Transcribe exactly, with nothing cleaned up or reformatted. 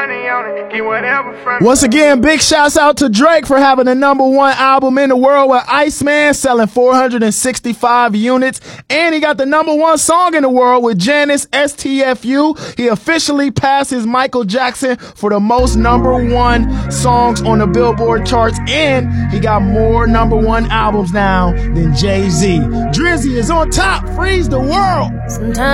money on it, get whatever from it. Once again, big shouts out to Drake for having the number one album in the world with Iceman, selling four hundred sixty-five units. And he got the number one song in the world with Janice, S T F U. He officially passes Michael Jackson for the most number one songs on the Billboard charts. And he got more number one albums now than Jay-Z. Drizzy is on top. Freeze the world. Sometimes